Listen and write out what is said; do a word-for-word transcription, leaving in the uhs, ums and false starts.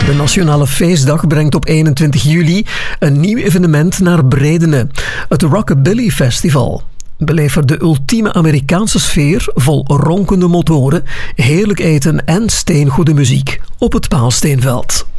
De Nationale Feestdag brengt op eenentwintig juli een nieuw evenement naar Bredene, het Rockabilly Festival. Beleef er de ultieme Amerikaanse sfeer vol ronkende motoren, heerlijk eten en steengoede muziek op het Paalsteenveld.